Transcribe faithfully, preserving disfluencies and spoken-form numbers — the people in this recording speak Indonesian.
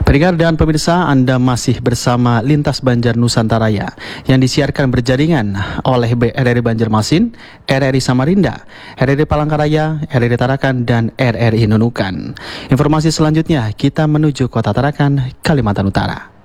Pendengar dan pemirsa, Anda masih bersama Lintas Banjar Nusantara yang disiarkan berjaringan oleh R R I Banjarmasin, R R I Samarinda, R R I Palangkaraya, R R I Tarakan, dan R R I Nunukan. Informasi selanjutnya kita menuju Kota Tarakan, Kalimantan Utara.